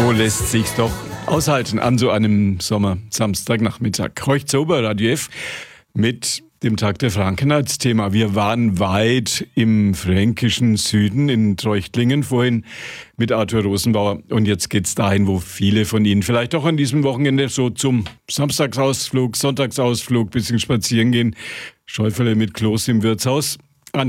Wo lässt sich's doch aushalten an so einem Sommer-Samstagnachmittag? Heute zu Radio F mit dem Tag der Franken als Thema. Wir waren weit im fränkischen Süden, in Treuchtlingen vorhin mit Arthur Rosenbauer. Und jetzt geht's dahin, wo viele von Ihnen vielleicht auch an diesem Wochenende so zum Samstagsausflug, Sonntagsausflug, bisschen spazieren gehen. Schäufele mit Kloß im Wirtshaus.